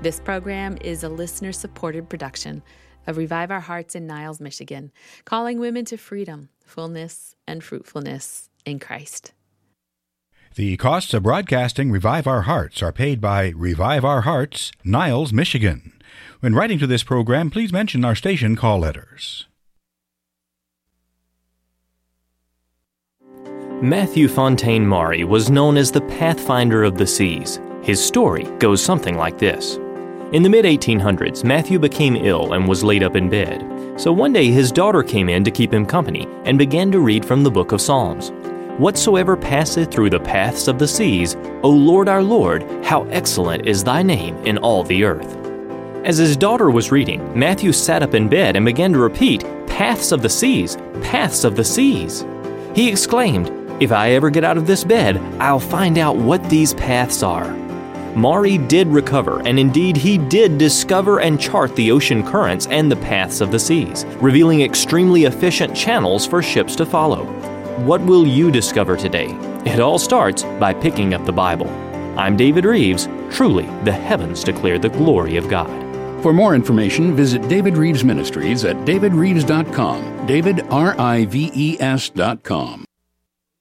This program is a listener-supported production of Revive Our Hearts in Niles, Michigan, calling women to freedom, fullness, and fruitfulness in Christ. The costs of broadcasting Revive Our Hearts are paid by Revive Our Hearts, Niles, Michigan. When writing to this program, please mention our station call letters. Matthew Fontaine Maury was known as the Pathfinder of the Seas. His story goes something like this. In the mid-1800s, Matthew became ill and was laid up in bed. So one day his daughter came in to keep him company and began to read from the book of Psalms. Whatsoever passeth through the paths of the seas, O Lord our Lord, how excellent is thy name in all the earth. As his daughter was reading, Matthew sat up in bed and began to repeat, paths of the seas, paths of the seas. He exclaimed, if I ever get out of this bed, I'll find out what these paths are. Maury did recover, and indeed he did discover and chart the ocean currents and the paths of the seas, revealing extremely efficient channels for ships to follow. What will you discover today? It all starts by picking up the Bible. I'm David Reeves. Truly, the heavens declare the glory of God. For more information, visit David Reeves Ministries at davidreeves.com, davidreeves.com.